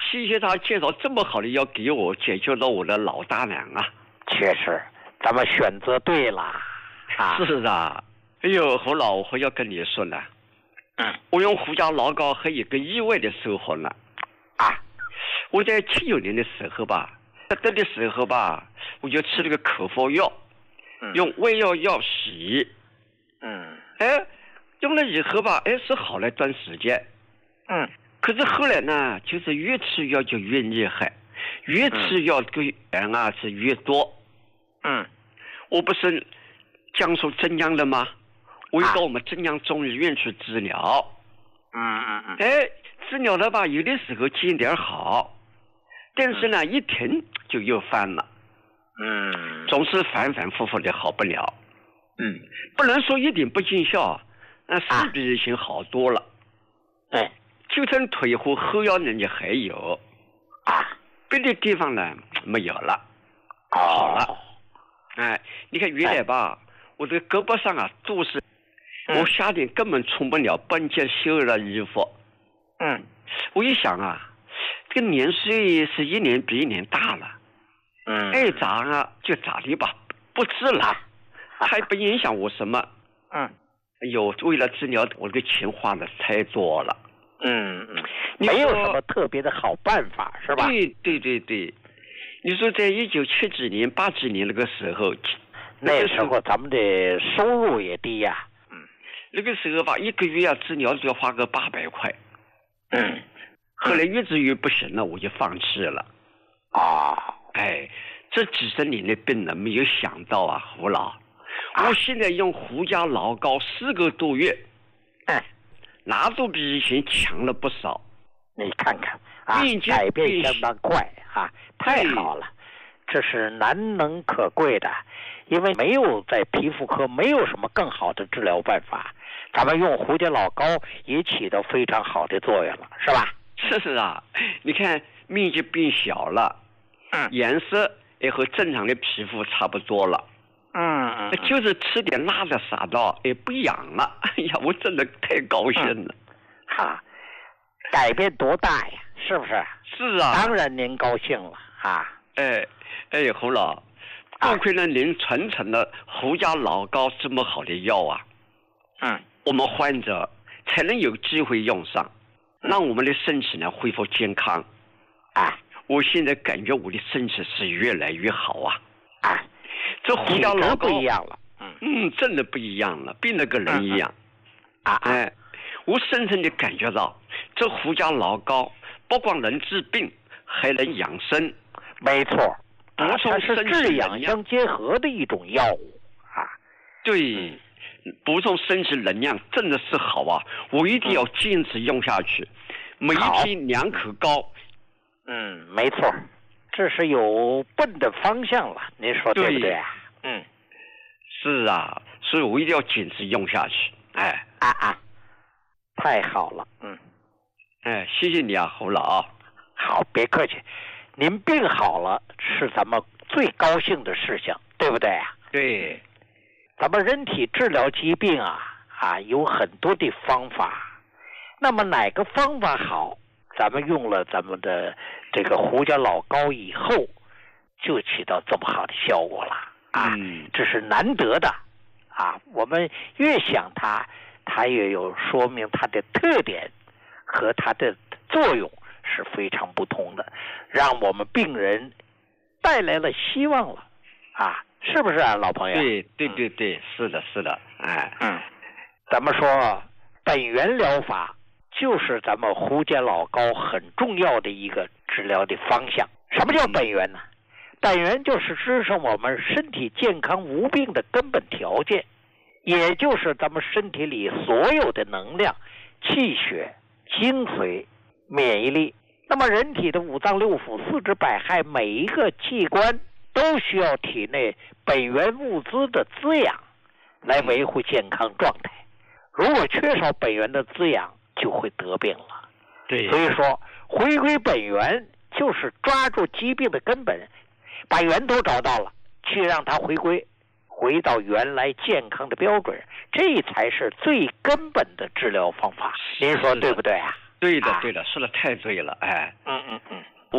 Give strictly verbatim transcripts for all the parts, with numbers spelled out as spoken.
谢谢他介绍这么好的药给我，解决了我的老大难啊。 确实，咱们选择对了啊。 是啊，哎呦，侯老，我要跟你说呢， 嗯， 我用胡椒老膏还有一个意外的收获呢。 啊， 我在七九年的时候吧，这的时候吧，我就吃了个口服药， 嗯、 用胃药药洗， 嗯， 哎，用了以后吧，哎是好了一段时间， 嗯， 可是后来呢，就是越吃药就越厉害，越吃药这个盐啊是越多。 嗯， 我不是江苏镇江的吗？我又到我们镇江中医院去治疗。 嗯嗯嗯， 哎，治疗了吧，有的时候见点好，但是呢，一停就又犯了。 嗯， 总是反反复复的好不了。 嗯， 不能说一点不见效，那是比以前好多了。 哎， 就剩腿和后腰呢，也还有啊， 别的地方呢没有了。 哦、 好了，哎，你看原来吧，哎、我这个胳膊上啊都是， 嗯、 我夏天根本穿不了半截袖的衣服。 嗯， 我一想啊，这个年岁是一年比一年大了。 嗯， 爱咋啊就咋的吧，不治了，还不影响我什么。 嗯， 哎呦，为了治疗，我的钱花的太多了。 嗯嗯，没有什么特别的好办法，是吧？ 对对对对，你说在一九七几年、八几年那个时候， 那时候咱们的收入也低呀、啊。 嗯，那个时候吧，一个月要治疗就要花个八百块。 嗯， 后来越治越不行了，我就放弃了。 啊。 哎，这几十年的病人没有想到啊，胡老，啊、我现在用胡椒老膏四个多月， 哎， 那都比以前强了不少。 你看看啊，改变相当快啊，太好了，这是难能可贵的，因为没有在皮肤科没有什么更好的治疗办法，咱们用胡椒老膏也起到非常好的作用了，是吧？ 是啊，你看面积变小了。 嗯， 颜色也和正常的皮肤差不多了。 嗯嗯， 就是吃点辣的啥的也不痒了。哎呀，我真的太高兴了。 嗯、哈，改变多大呀？是不是？ 是啊。 当然您高兴了啊。 哎哎，侯老，多亏了您传承了胡椒老膏这么好的药啊。 嗯。 我们患者才能有机会用上，让我们的身体呢恢复健康。 啊。 我现在感觉我的身体是越来越好啊！ 啊， 这胡椒老膏不一样了， 嗯嗯，真的不一样了，变了个人一样。 嗯、啊哎，我深深的感觉到，这胡椒老膏不光能治病，还能养生。 没错， 补充它是治养相结合的一种药物啊。 对，补充身体能量真的是好啊！我一定要坚持用下去，嗯、每一天两口膏。 嗯，没错，这是有奔的方向了，您说对不对啊？嗯， 是啊，所以我一定要坚持用下去。哎， 啊啊，太好了，嗯， 哎，谢谢你啊，侯老。 好，别客气，您病好了是咱们最高兴的事情，对不对啊？ 对， 咱们人体治疗疾病啊啊有很多的方法，那么哪个方法好？咱们用了咱们的这个胡椒老膏以后，就起到这么好的效果了啊！ 嗯、 这是难得的啊！我们越想它，它也有说明它的特点和它的作用是非常不同的，让我们病人带来了希望了啊！是不是啊，老朋友？ 对对对对，嗯、是的，是的，哎， 嗯，咱们说本源疗法。就是咱们胡椒老膏很重要的一个治疗的方向。什么叫本源呢？本源就是支撑我们身体健康无病的根本条件，也就是咱们身体里所有的能量、气血、精髓、免疫力。那么人体的五脏六腑、四肢百骸，每一个器官都需要体内本源物资的滋养，来维护健康状态。如果缺少本源的滋养，就会得病了。 对， 所以说回归本源就是抓住疾病的根本，把源头找到了，去让它回归，回到原来健康的标准，这才是最根本的治疗方法。您说对不对啊？ 对的，对的，说的太对了，哎， 嗯嗯嗯。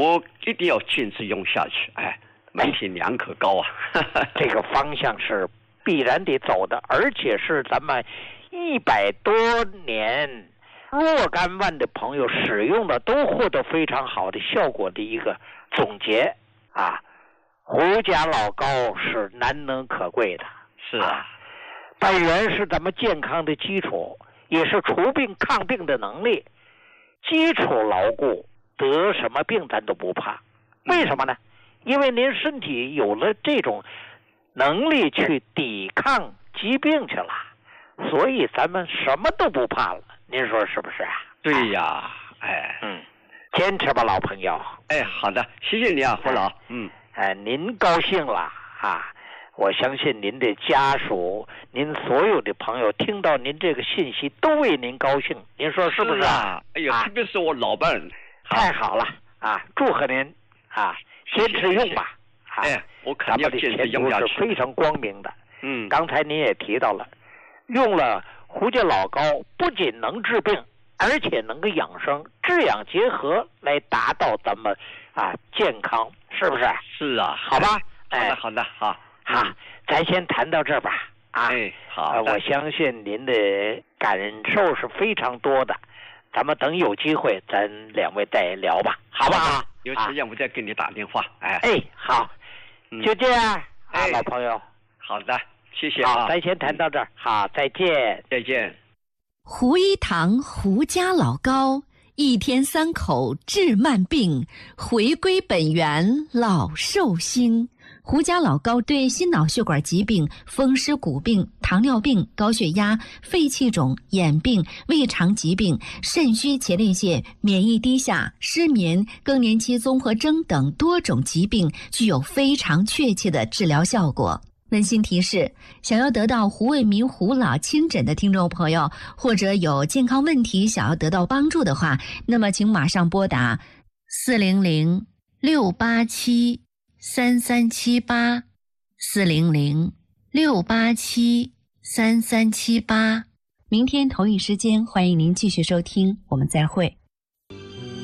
我一定要坚持用下去。哎，每天两可高啊， 这个方向是必然得走的，而且是咱们一百多年若干万的朋友使用的都获得非常好的效果的一个总结啊。胡家老高是难能可贵的， 是啊， 本源是咱们健康的基础，也是除病抗病的能力。基础牢固，得什么病咱都不怕。为什么呢？因为您身体有了这种能力去抵抗疾病去了，所以咱们什么都不怕了。您说是不是啊？ 对呀，哎， 嗯，坚持吧，老朋友。 哎，好的，谢谢你啊，胡老。嗯， 哎，您高兴了啊！我相信您的家属，您所有的朋友听到您这个信息都为您高兴，您说是不是啊？哎呀，特别是我老伴， 太好了啊！祝贺您啊，坚持用吧。啊、 哎，我肯定要坚持用下去， 是非常光明的。 嗯， 刚才您也提到了，用了胡家老高不仅能治病，而且能够养生，治养结合来达到咱们啊健康，是不是？ 是啊， 好吧。 好的，好的，好。 好，咱先谈到这儿吧。啊， 哎，好、 呃。我相信您的感受是非常多的，咱们等有机会咱两位再聊吧，好不好？ 有时间我再给你打电话。哎， 哎，好，嗯、就这样啊， 哎、 老朋友。 好的，谢谢啊。 好，咱先谈到这儿。好，再见， 再见。 胡一堂胡家老高，一天三口治慢病，回归本源老寿星。胡家老高对心脑血管疾病、风湿骨病、糖尿病、高血压、肺气肿、眼病、胃肠疾病、肾虚前列腺、免疫低下、失眠、更年期综合征等多种疾病具有非常确切的治疗效果。温馨提示：想要得到胡卫民胡老亲诊的听众朋友，或者有健康问题想要得到帮助的话，那么请马上拨打四零零六八七三三七八四零零六八七三三七八。明天同一时间，欢迎您继续收听，我们再会。